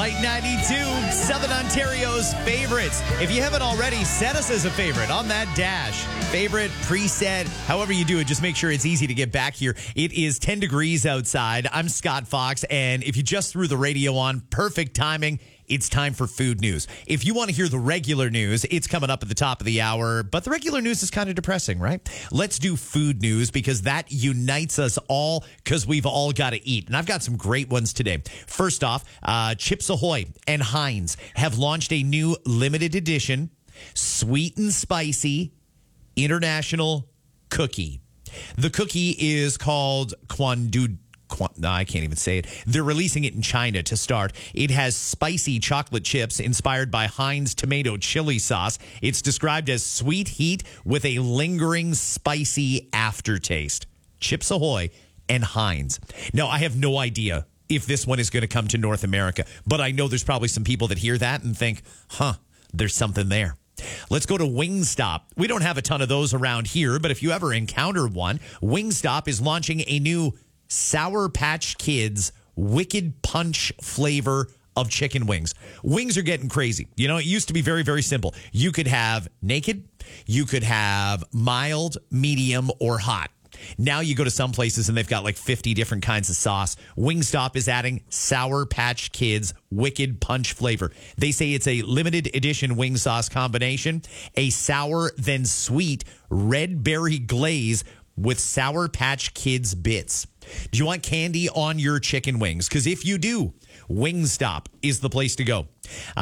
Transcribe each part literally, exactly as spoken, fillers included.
Light ninety-two, Southern Ontario's favorites. If you haven't already, set us as a favorite on that dash. Favorite, preset, however you do it, just make sure it's easy to get back here. It is ten degrees outside. I'm Scott Fox, and if you just threw the radio on, perfect timing. It's time for food news. If you want to hear the regular news, it's coming up at the top of the hour, but the regular news is kind of depressing, right? Let's do food news because that unites us all because we've all got to eat. And I've got some great ones today. First off, uh, Chips Ahoy and Heinz have launched a new limited edition sweet and spicy international cookie. The cookie is called Kwandu. No, I can't even say it. They're releasing it in China to start. It has spicy chocolate chips inspired by Heinz tomato chili sauce. It's described as sweet heat with a lingering spicy aftertaste. Chips Ahoy and Heinz. Now, I have no idea if this one is going to come to North America, but I know there's probably some people that hear that and think, huh, there's something there. Let's go to Wingstop. We don't have a ton of those around here, but if you ever encounter one, Wingstop is launching a new Sour Patch Kids Wicked Punch flavor of chicken wings. Wings are getting crazy. You know, it used to be very, very simple. You could have naked, you could have mild, medium, or hot. Now you go to some places and they've got like fifty different kinds of sauce. Wingstop is adding Sour Patch Kids Wicked Punch flavor. They say it's a limited edition wing sauce combination, a sour then sweet red berry glaze with Sour Patch Kids bits. Do you want candy on your chicken wings? Because if you do, Wingstop is the place to go.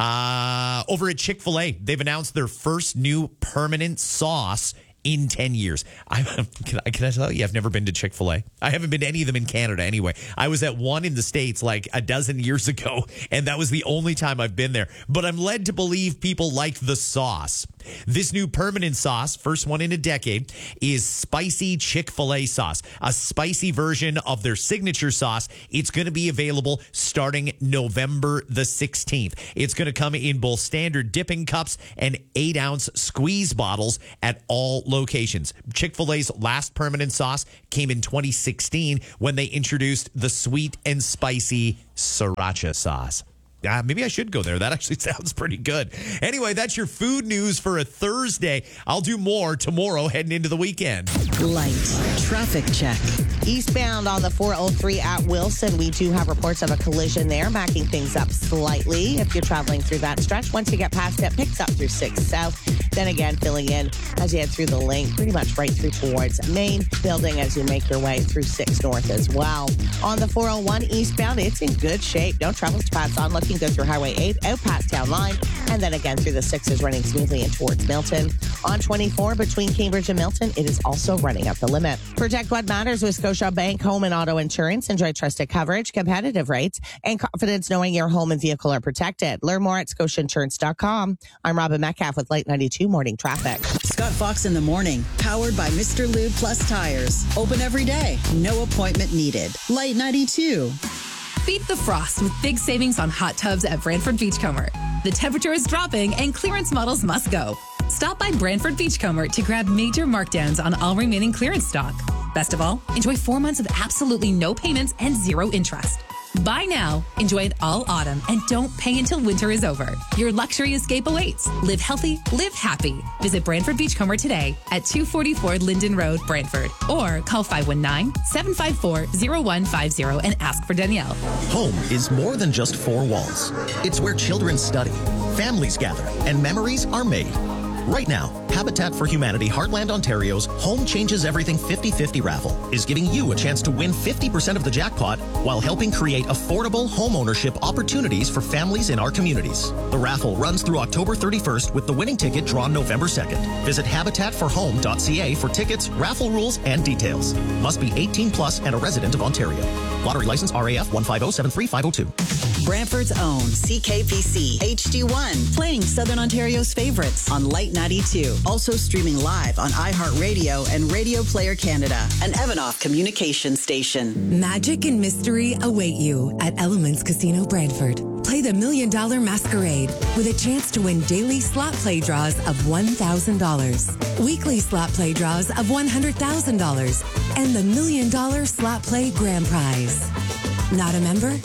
Uh, over at Chick-fil-A, they've announced their first new permanent sauce in ten years. I, can, I, can I tell you, I've never been to Chick-fil-A. I haven't been to any of them in Canada anyway. I was at one in the States like a dozen years ago, and that was the only time I've been there. But I'm led to believe people like the sauce. This new permanent sauce, first one in a decade, is spicy Chick-fil-A sauce, a spicy version of their signature sauce. It's going to be available starting November the sixteenth. It's going to come in both standard dipping cups and eight ounce squeeze bottles at all locations. Chick-fil-A's last permanent sauce came in twenty sixteen when they introduced the sweet and spicy sriracha sauce. Uh, maybe I should go there. That actually sounds pretty good. Anyway, that's your food news for a Thursday. I'll do more tomorrow heading into the weekend. Light traffic check. Eastbound on the four oh three at Wilson, we do have reports of a collision there, backing things up slightly if you're traveling through that stretch. Once you get past it, picks up through six South. Then again, filling in as you head through the lane, pretty much right through towards Main, building as you make your way through six North as well. On the four oh one eastbound, it's in good shape. No trouble spots on looking good through Highway eight, out past Town Line, and then again through the sixes running smoothly in towards Milton. On twenty-four between Cambridge and Milton, it is also running up the limit. Protect what matters with Scotia Bank Home and Auto Insurance. Enjoy trusted coverage, competitive rates, and confidence knowing your home and vehicle are protected. Learn more at scotia insurance dot com. I'm Robin Metcalf with Light ninety-two Morning Traffic. Scott Fox in the morning, powered by Mister Lube Plus Tires. Open every day. No appointment needed. Light ninety-two. Beat the frost with big savings on hot tubs at Brantford Beachcomber. The temperature is dropping and clearance models must go. Stop by Brantford Beachcomber to grab major markdowns on all remaining clearance stock. Best of all, enjoy four months of absolutely no payments and zero interest. Buy now, enjoy it all autumn, and don't pay until winter is over. Your luxury escape awaits. Live healthy, live happy. Visit Brantford Beachcomber today at two forty-four Linden Road, Brantford, or call five one nine, seven five four, zero one five zero and ask for Danielle. Home is more than just four walls. It's where children study, families gather, and memories are made. Right now, Habitat for Humanity Heartland Ontario's Home Changes Everything fifty fifty raffle is giving you a chance to win fifty percent of the jackpot while helping create affordable home ownership opportunities for families in our communities. The raffle runs through October thirty-first with the winning ticket drawn November second. Visit habitat for home dot c a for tickets, raffle rules, and details. Must be eighteen plus and a resident of Ontario. Lottery license R A F one five zero seven three five zero two. Brantford's own C K P C H D one, playing Southern Ontario's favorites on Light ninety-two. Also streaming live on iHeartRadio and Radio Player Canada, an Evanoff communication station. Magic and mystery await you at Elements Casino Brantford. Play the Million Dollar Masquerade with a chance to win daily slot play draws of one thousand dollars, weekly slot play draws of one hundred thousand dollars, and the Million Dollar Slot Play Grand Prize. Not a member?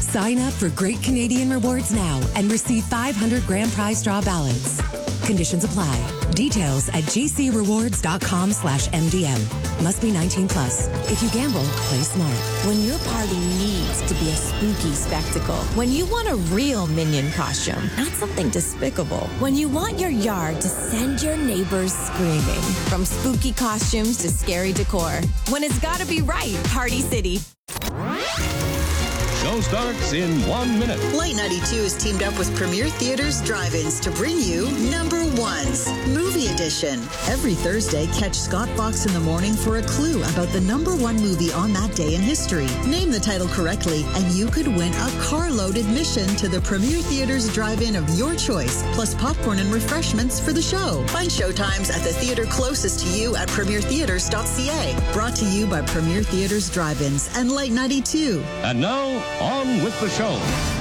Sign up for Great Canadian Rewards now and receive five hundred grand prize draw ballots. Conditions apply. Details at gcrewards.com slash MDM. Must be nineteen plus. If you gamble, play smart. When your party needs to be a spooky spectacle. When you want a real Minion costume, not something despicable. When you want your yard to send your neighbors screaming. From spooky costumes to scary decor. When it's gotta be right, Party City. Show starts in one minute. Light ninety-two is teamed up with Premier Theaters Drive-Ins to bring you Number Ones, Movie Edition. Every Thursday, catch Scott Fox in the morning for a clue about the number one movie on that day in history. Name the title correctly, and you could win a car-load admission to the Premier Theaters Drive-In of your choice, plus popcorn and refreshments for the show. Find showtimes at the theater closest to you at premier theaters dot c a. Brought to you by Premier Theaters Drive-Ins and Light ninety-two. And now, on with the show.